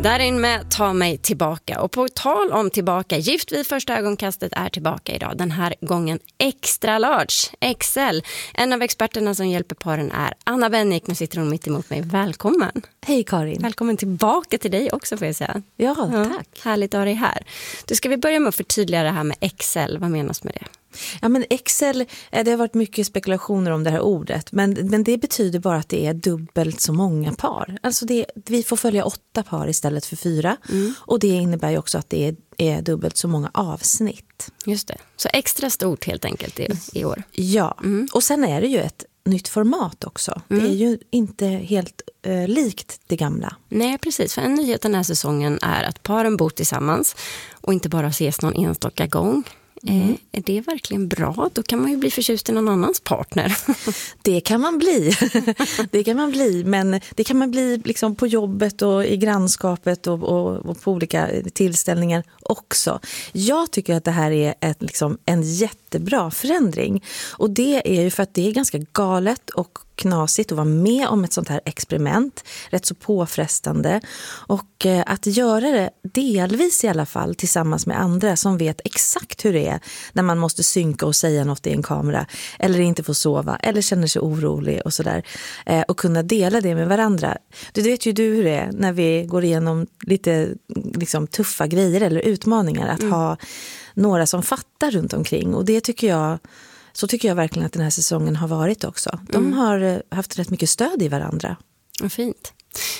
Darin med Ta mig tillbaka. Och på tal om tillbaka, Gift vid första ögonkastet är tillbaka idag. Den här gången extra large, XL. En av experterna som hjälper paren är Anna Bennick. Nu sitter hon mitt emot mig. Välkommen. Hej Karin. Välkommen tillbaka till dig också, får jag säga. Ja, tack. Härligt att ha dig här. Du, ska vi börja med att förtydliga det här med XL. Vad menas med det? Ja, men XL, det har varit mycket spekulationer om det här ordet, men det betyder bara att det är dubbelt så många par. Alltså vi får följa 8 par istället för 4 och det innebär ju också att det är dubbelt så många avsnitt. Just det, så extra stort helt enkelt i år. Ja, och sen är det ju ett nytt format också. Det är ju inte helt likt det gamla. Nej, precis. För en nyhet den här säsongen är att paren bor tillsammans och inte bara ses någon enstaka gång. Är det verkligen bra? Då kan man ju bli förtjust i någon annans partner. Det kan man bli. Det kan man bli, men det kan man bli liksom på jobbet och i grannskapet och på olika tillställningar också. Jag tycker att det här är en jättebra förändring. Och det är ju för att det är ganska galet och knasigt att vara med om ett sånt här experiment, rätt så påfrestande, och att göra det delvis i alla fall tillsammans med andra som vet exakt hur det är när man måste synka och säga något i en kamera eller inte får sova eller känner sig orolig och sådär, och kunna dela det med varandra. Du vet ju hur det är när vi går igenom lite liksom tuffa grejer eller utmaningar, att ha några som fattar runt omkring, och det tycker jag verkligen att den här säsongen har varit också. De har haft rätt mycket stöd i varandra. Fint.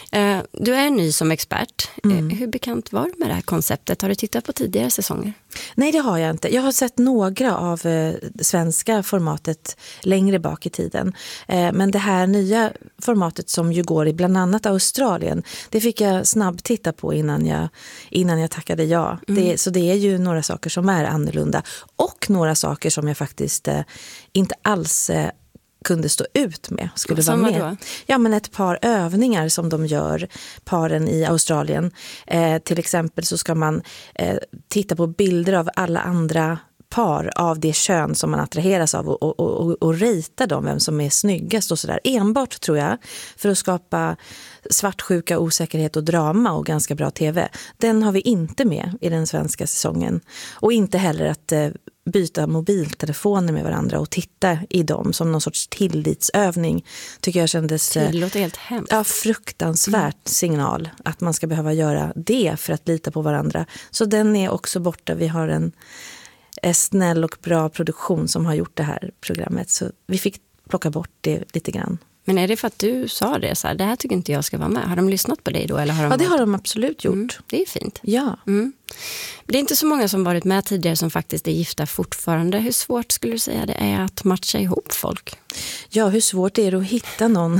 Du är ny som expert. Hur bekant var du med det här konceptet? Har du tittat på tidigare säsonger? Nej, det har jag inte. Jag har sett några av det svenska formatet längre bak i tiden. Men det här nya formatet som ju går i bland annat Australien, det fick jag snabbt titta på innan jag tackade ja. Så det är ju några saker som är annorlunda. Och några saker som jag faktiskt inte alls kunde stå ut med, skulle vara med. Då? Ja, men ett par övningar som de gör, paren i Australien. Till exempel så ska man titta på bilder av alla andra par av det kön som man attraheras av och rita dem, vem som är snyggast och sådär. Enbart, tror jag, för att skapa svartsjuka, osäkerhet och drama och ganska bra tv. Den har vi inte med i den svenska säsongen. Och inte heller att byta mobiltelefoner med varandra och titta i dem som någon sorts tillitsövning, tycker jag kändes... Det låter helt hemskt. Ja, fruktansvärt signal att man ska behöva göra det för att lita på varandra. Så den är också borta. Vi har en snäll och bra produktion som har gjort det här programmet, så vi fick plocka bort det lite grann. Men är det för att du sa det så här, det här tycker inte jag ska vara med? Har de lyssnat på dig då? Eller har de ja, det har de absolut gjort. Det är fint. Ja. Det är inte så många som varit med tidigare som faktiskt är gifta fortfarande. Hur svårt skulle du säga det är att matcha ihop folk? Ja, hur svårt är det att hitta någon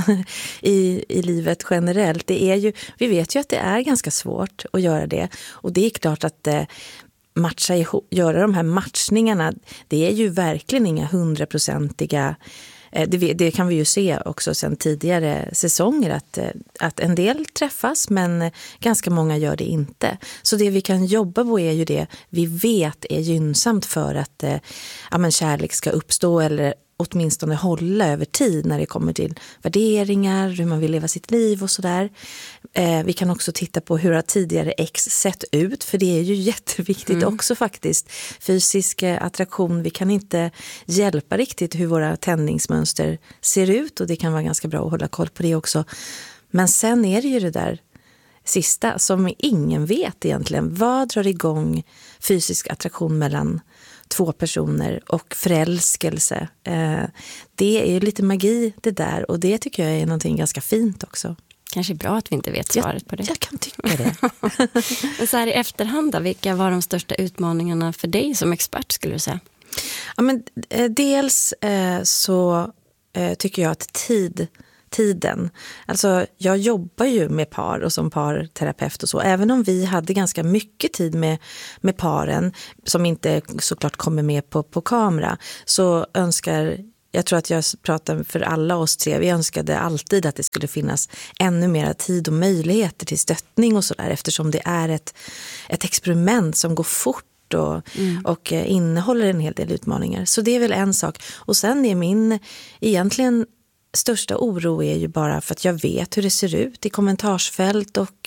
i livet generellt? Det är ju, vi vet ju att det är ganska svårt att göra det. Och det är klart att matcha ihop, göra de här matchningarna, det är ju verkligen inga 100-procentiga. Det kan vi ju se också sedan tidigare säsonger, att en del träffas men ganska många gör det inte. Så det vi kan jobba på är ju det vi vet är gynnsamt för att kärlek ska uppstå eller åtminstone hålla över tid när det kommer till värderingar, hur man vill leva sitt liv och sådär. Vi kan också titta på hur har tidigare ex sett ut, för det är ju jätteviktigt också faktiskt. Fysisk attraktion, vi kan inte hjälpa riktigt hur våra tändningsmönster ser ut, och det kan vara ganska bra att hålla koll på det också. Men sen är det ju det där sista som ingen vet egentligen. Vad drar igång fysisk attraktion mellan 2 personer och förälskelse? Det är ju lite magi det där, och det tycker jag är någonting ganska fint också. Kanske bra att vi inte vet svaret på det. Jag kan tycka det. Men så här i efterhand då, vilka var de största utmaningarna för dig som expert, skulle du säga? Ja, men dels så tycker jag att tiden. Alltså jag jobbar ju med par och som parterapeut och så. Även om vi hade ganska mycket tid med paren som inte såklart kommer med på kamera, så jag tror att jag pratar för alla oss 3, vi önskade alltid att det skulle finnas ännu mer tid och möjligheter till stöttning och sådär, eftersom det är ett experiment som går fort och innehåller en hel del utmaningar. Så det är väl en sak. Och sen är min egentligen största oro är ju bara för att jag vet hur det ser ut i kommentarsfält och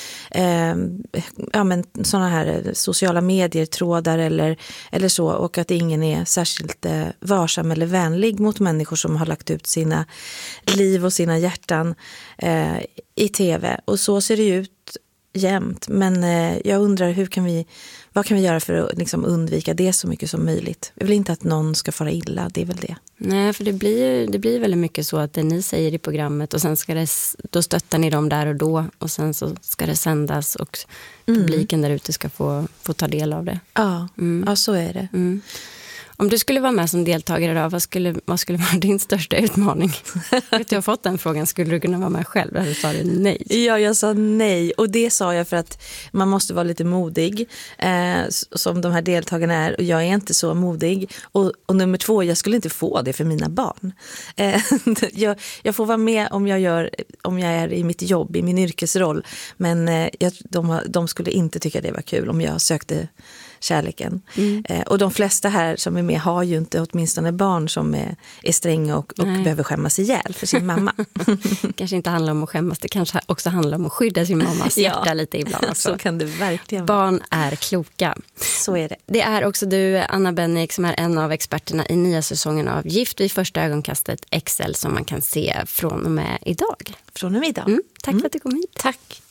sådana här sociala medier-trådar eller så, och att ingen är särskilt varsam eller vänlig mot människor som har lagt ut sina liv och sina hjärtan i tv. Och så ser det ut jämt, men jag undrar vad kan vi göra för att liksom undvika det så mycket som möjligt. Jag vill inte att någon ska fara illa, det är väl det. Nej, för det blir väldigt mycket så att det ni säger i programmet och sen då stöttar ni dem där och då och sen så ska det sändas och publiken där ute ska få ta del av det. Ja, ja så är det. Mm. Om du skulle vara med som deltagare idag, vad skulle vara din största utmaning? Jag har fått den frågan, skulle du kunna vara med själv? Eller sa du nej? Ja, jag sa nej. Och det sa jag för att man måste vara lite modig, som de här deltagarna är. Och jag är inte så modig. Och nummer 2, jag skulle inte få det för mina barn. Jag får vara med om jag är i mitt jobb, i min yrkesroll. Men de skulle inte tycka det var kul om jag sökte kärleken. Och de flesta här som är med har ju inte åtminstone barn som är stränga och behöver skämmas ihjäl för sin mamma. Kanske inte handlar om att skämmas, det kanske också handlar om att skydda sin mammas hjärta lite ibland också. Så kan det verkligen vara. Barn är kloka. Så är det. Det är också du, Anna Bennick, som är en av experterna i nya säsongen av Gift vid första ögonkastet XL, som man kan se från och med idag. Från och med idag. Tack för att du kom hit. Tack.